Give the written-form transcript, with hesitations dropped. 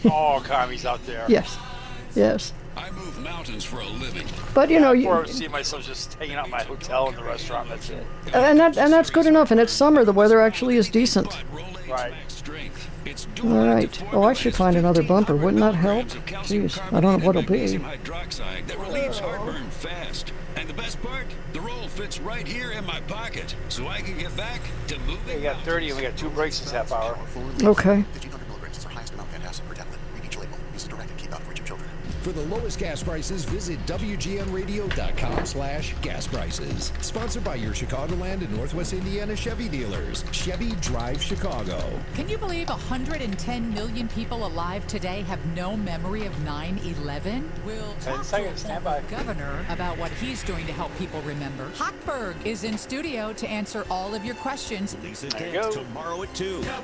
All commies out there. Yes. Yes. I move mountains for a living. But you know, Or see myself just hanging out in my hotel and the restaurant. That's it. and that's good enough. And it's summer. The weather actually is decent. Right. All right. Oh, I should find another bumper. Wouldn't that help? Jeez, I don't know what it'll be. That relieves heartburn fast. And the best part, the roll fits right here in my pocket, so I can get back to moving. We got 30 and we got 2 breaks this half hour. Okay. 1,500 milligrams is our highest amount of antacid per tablet. Read each label. Use a direct and keep out for your children. For the lowest gas prices, visit WGNradio.com/gas prices. Sponsored by your Chicagoland and Northwest Indiana Chevy dealers. Chevy Drive Chicago. Can you believe 110 million people alive today have no memory of 9/11? We'll talk to a former governor about what he's doing to help people remember. Hochberg is in studio to answer all of your questions. Lisa Dent tomorrow at 2.